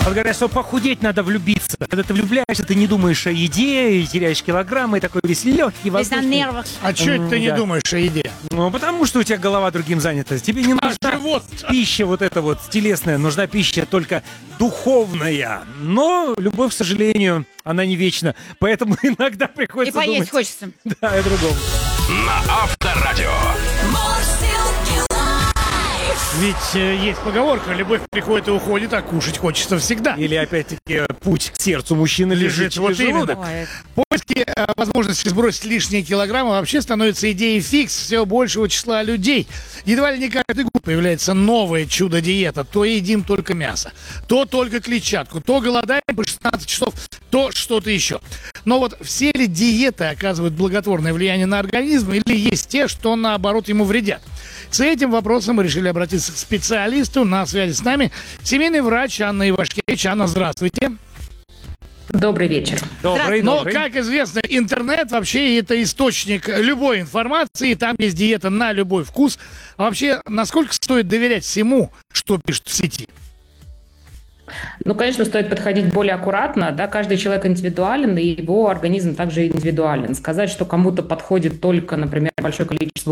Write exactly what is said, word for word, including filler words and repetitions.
Вот говорят, что похудеть надо влюбиться. Когда ты влюбляешься, ты не думаешь о еде, и теряешь килограммы, и такой весь легкий, Весь на воздушный. нервах. А что это ты не да. думаешь о еде? Ну, потому что у тебя голова другим занята. Тебе не А нужна живот? пища вот эта вот телесная, нужна пища только духовная. Но любовь, к сожалению, она не вечна. Поэтому иногда И приходится поесть думать... хочется. Да, о другом. На Авторадио. Ведь э, есть поговорка: любовь приходит и уходит, а кушать хочется всегда. Или, опять-таки, путь к сердцу мужчины лежит Лежит вот через желудок. Ой, Поиски э, возможности сбросить лишние килограммы вообще становится идеей фикс все большего числа людей. Едва ли не каждый год появляется новое чудо-диета. То едим только мясо, то только клетчатку, то голодаем по шестнадцать часов, то что-то еще. Но вот все ли диеты оказывают благотворное влияние на организм, или есть те, что наоборот ему вредят? С этим вопросом мы решили обратиться к специалисту. На связи с нами семейный врач Анна Ивашкевич. Анна, здравствуйте. Добрый вечер. Добрый, Но, добрый. как известно, интернет вообще это источник любой информации. Там есть диета на любой вкус. А вообще, насколько стоит доверять всему, что пишут в сети? Ну, конечно, стоит подходить более аккуратно. Да? Каждый человек индивидуален, и его организм также индивидуален. Сказать, что кому-то подходит только, например, большое количество